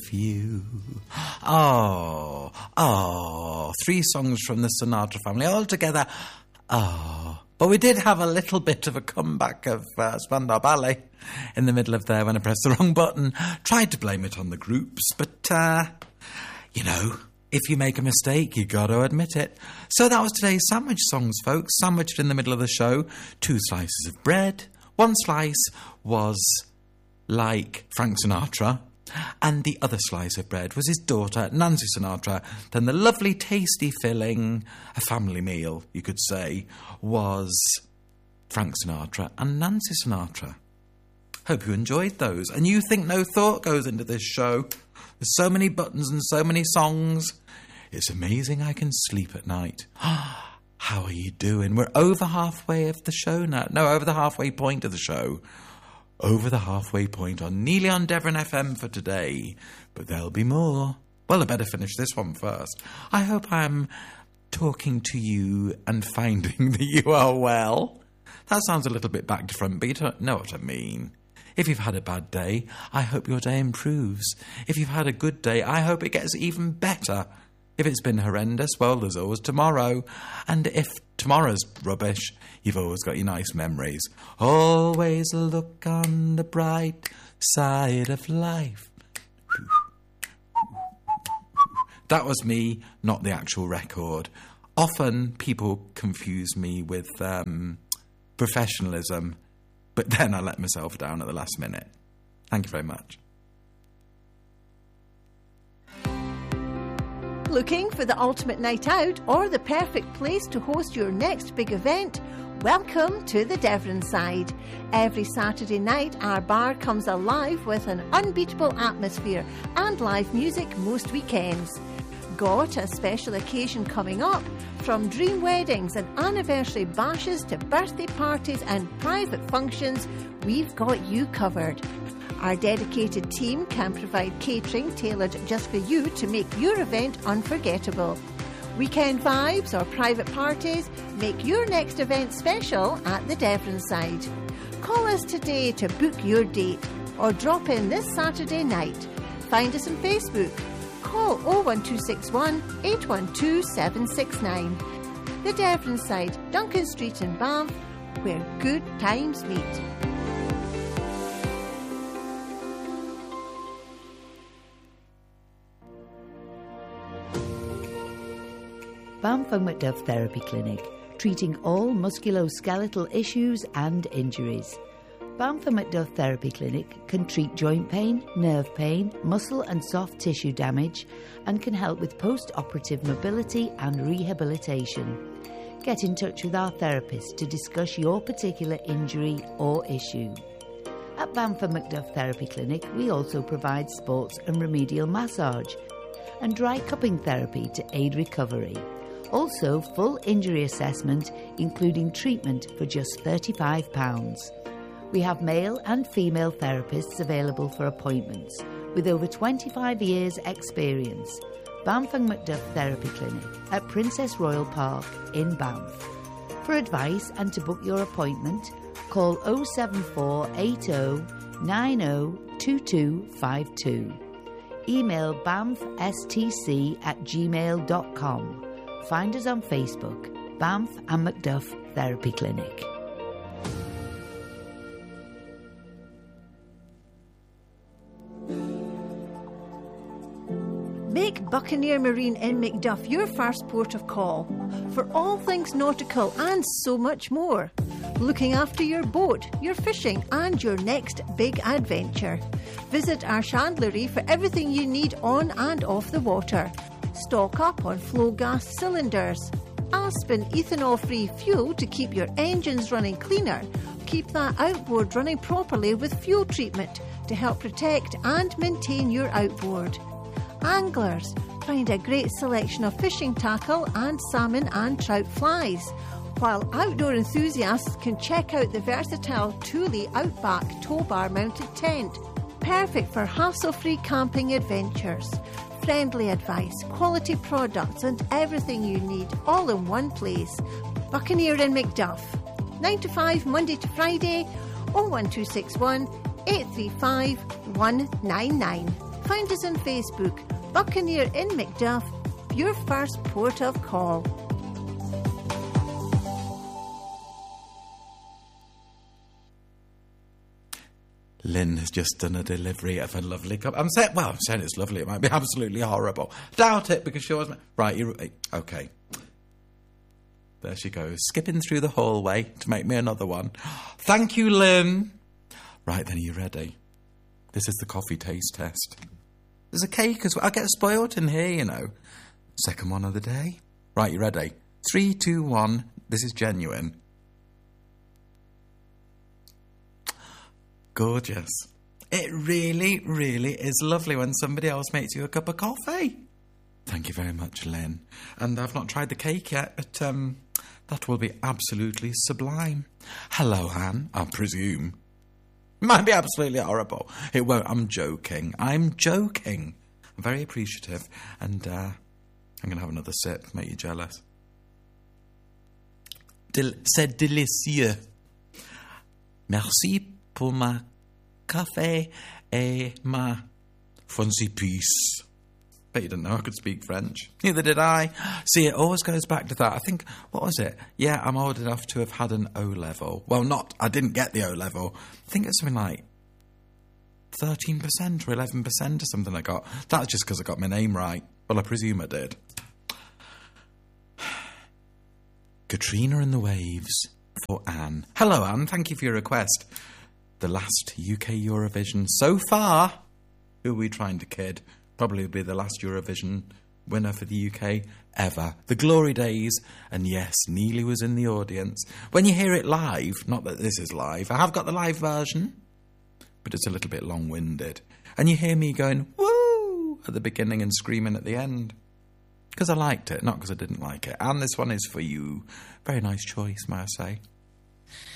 you. Oh, 3 songs from the Sinatra family all together. Oh, but we did have a little bit of a comeback of Spandau Ballet in the middle of there when I pressed the wrong button. Tried to blame it on the groups, but, if you make a mistake, you got to admit it. So that was today's sandwich songs, folks. Sandwiched in the middle of the show, 2 slices of bread. 1 slice was like Frank Sinatra, and the other slice of bread was his daughter, Nancy Sinatra. Then the lovely, tasty filling, a family meal, you could say, was Frank Sinatra and Nancy Sinatra. Hope you enjoyed those. And you think no thought goes into this show. There's so many buttons and so many songs. It's amazing I can sleep at night. How are you doing? We're over halfway of the show now. No, over the halfway point of the show. Over the halfway point on Nearly on Devon FM for today. But there'll be more. Well, I better finish this one first. I hope I'm talking to you and finding that you are well. That sounds a little bit back to front, but you don't know what I mean. If you've had a bad day, I hope your day improves. If you've had a good day, I hope it gets even better. If it's been horrendous, well, there's always tomorrow. And if tomorrow's rubbish, you've always got your nice memories. Always look on the bright side of life. That was me, not the actual record. Often people confuse me with professionalism, but then I let myself down at the last minute. Thank you very much. Looking for the ultimate night out or the perfect place to host your next big event? Welcome to the Devon Side. Every Saturday night, our bar comes alive with an unbeatable atmosphere and live music most weekends. Got a special occasion coming up? From dream weddings and anniversary bashes to birthday parties and private functions, we've got you covered. Our dedicated team can provide catering tailored just for you to make your event unforgettable. Weekend vibes or private parties, make your next event special at the Devon Side. Call us today to book your date or drop in this Saturday night. Find us on Facebook. Call 01261 812 769. The Devon Side, Duncan Street in Banff, where good times meet. Banff and Macduff Therapy Clinic, treating all musculoskeletal issues and injuries. Banff and Macduff Therapy Clinic can treat joint pain, nerve pain, muscle and soft tissue damage, and can help with post-operative mobility and rehabilitation. Get in touch with our therapist to discuss your particular injury or issue. At Banff and Macduff Therapy Clinic, we also provide sports and remedial massage and dry cupping therapy to aid recovery. Also, full injury assessment, including treatment for just £35. We have male and female therapists available for appointments with over 25 years' experience. Banff and Macduff Therapy Clinic at Princess Royal Park in Banff. For advice and to book your appointment, call 07480 902252. Email banffstc@gmail.com. Find us on Facebook, Banff and Macduff Therapy Clinic. Make Buccaneer Marine in Macduff your first port of call for all things nautical and so much more. Looking after your boat, your fishing and your next big adventure. Visit our chandlery for everything you need on and off the water. Stock up on flow gas cylinders. Aspen ethanol-free fuel to keep your engines running cleaner. Keep that outboard running properly with fuel treatment to help protect and maintain your outboard. Anglers, find a great selection of fishing tackle and salmon and trout flies, while outdoor enthusiasts can check out the versatile Thule Outback tow bar mounted tent, perfect for hassle-free camping adventures. Friendly advice, quality products and everything you need all in one place. Buccaneer in Macduff. 9 to 5 Monday to Friday, 01261 835 199. Find us on Facebook, Buccaneer in Macduff, your first port of call. Lynn has just done a delivery of a lovely cup. I'm saying it's lovely. It might be absolutely horrible. Doubt it, because she wasn't. Right, okay. There she goes, skipping through the hallway to make me another one. Thank you, Lynn. Right, then, are you ready? This is the coffee taste test. There's a cake as well. I get spoiled in here, you know. Second one of the day. Right, you ready? 3, 2, 1. This is genuine. Gorgeous. It really, really is lovely when somebody else makes you a cup of coffee. Thank you very much, Lynn. And I've not tried the cake yet, but that will be absolutely sublime. Hello, Anne, I presume. Might be absolutely horrible. It won't. I'm joking. I'm very appreciative. And I'm going to have another sip, make you jealous. C'est délicieux. Merci pour ma café et ma fancy piece. Bet you didn't know I could speak French. Neither did I. See, it always goes back to that. I think, what was it? Yeah, I'm old enough to have had an O-level. Well, I didn't get the O-level. I think it's something like 13% or 11% or something I got. That's just because I got my name right. Well, I presume I did. Katrina and the Waves for Anne. Hello, Anne. Thank you for your request. The last UK Eurovision so far. Who are we trying to kid? Probably be the last Eurovision winner for the UK ever. The glory days. And yes, Neely was in the audience. When you hear it live, not that this is live, I have got the live version, but it's a little bit long-winded. And you hear me going, woo, at the beginning and screaming at the end. Because I liked it, not because I didn't like it. And this one is for you. Very nice choice, may I say.